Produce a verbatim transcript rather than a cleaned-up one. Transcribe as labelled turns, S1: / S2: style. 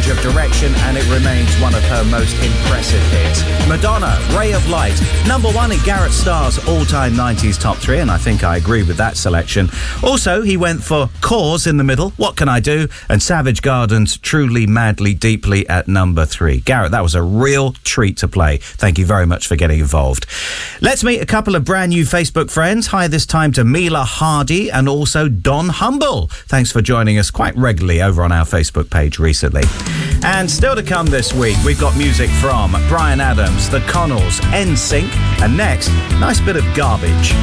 S1: change of direction, and it remains one of her most impressive hits. Madonna, Ray of Light, number one in Garrett Starr's all-time nineties top three, and I think I agree with that selection. Also, he went for Cause in the middle, What Can I Do, and Savage Garden's Truly, Madly, Deeply at number three. Garrett, that was a real treat to play. Thank you very much for getting involved. Let's meet a couple of brand new Facebook friends. Hi this time to Mila Hardy and also Don Humble. Thanks for joining us quite regularly over on our Facebook page recently. And still to come this week, we've got music from Bryan Adams, The Connells, N Sync, and next, nice bit of Garbage.